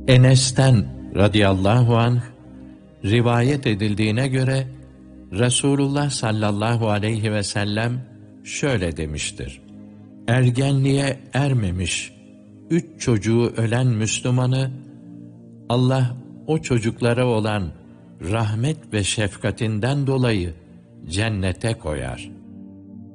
Enes'ten radıyallahu anh rivayet edildiğine göre Resulullah sallallahu aleyhi ve sellem şöyle demiştir: ergenliğe ermemiş 3 çocuğu ölen Müslümanı Allah o çocuklara olan rahmet ve şefkatinden dolayı cennete koyar.